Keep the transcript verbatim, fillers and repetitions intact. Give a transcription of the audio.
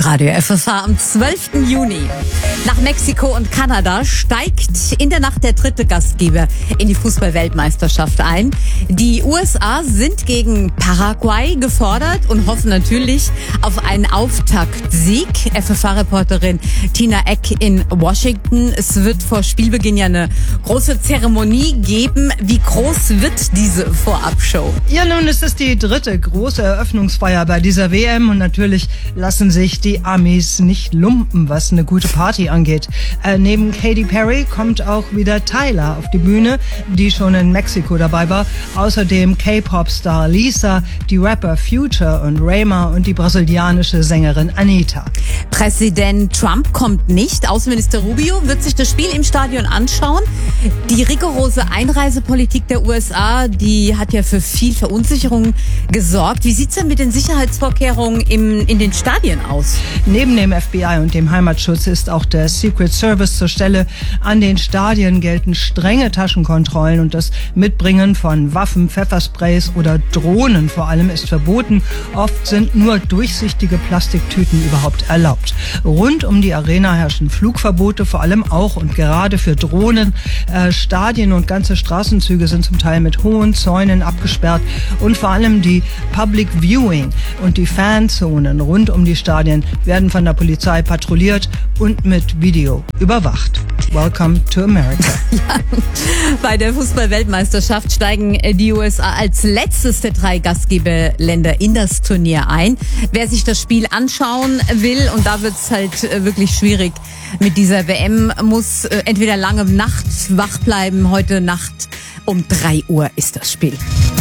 Radio F S H am zwölften Juni. Nach Mexiko und Kanada steigt in der Nacht der dritte Gastgeber in die Fußball-Weltmeisterschaft ein. Die U S A sind gegen Paraguay gefordert und hoffen natürlich auf einen Auftaktsieg. F S H-Reporterin Tina Eck in Washington. Es wird vor Spielbeginn ja eine große Zeremonie geben. Wie groß wird diese Vorabshow? Ja, nun, es ist die dritte große Eröffnungsfeier bei dieser W M und natürlich lassen sich die Amis nicht lumpen, was eine gute Party angeht. Äh, neben Katy Perry kommt auch wieder Tyla auf die Bühne, die schon in Mexiko dabei war. Außerdem K-Pop-Star Lisa, die Rapper Future und Rema und die brasilianische Sängerin Anitta. Präsident Trump kommt nicht. Außenminister Rubio wird sich das Spiel im Stadion anschauen. Die rigorose Einreisepolitik der U S A, die hat ja für viel Verunsicherung gesorgt. Wie sieht's denn mit den Sicherheitsvorkehrungen im, in den Stadien aus? Neben dem F B I und dem Heimatschutz ist auch der Secret Service zur Stelle. An den Stadien gelten strenge Taschenkontrollen und das Mitbringen von Waffen, Pfeffersprays oder Drohnen vor allem ist verboten. Oft sind nur durchsichtige Plastiktüten überhaupt erlaubt. Rund um die Arena herrschen Flugverbote, vor allem auch und gerade für Drohnen. Äh, Stadien und ganze Straßenzüge sind zum Teil mit hohen Zäunen abgesperrt und vor allem die Public Viewing und die Fanzonen rund um die Stadien werden von der Polizei patrouilliert und mit Video überwacht. Welcome to America. Ja, bei der Fußball-Weltmeisterschaft steigen die U S A als letztes der drei Gastgeberländer in das Turnier ein. Wer sich das Spiel anschauen will, und da wird es halt wirklich schwierig mit dieser W M, muss entweder lange Nacht wach bleiben. Heute Nacht um drei Uhr ist das Spiel.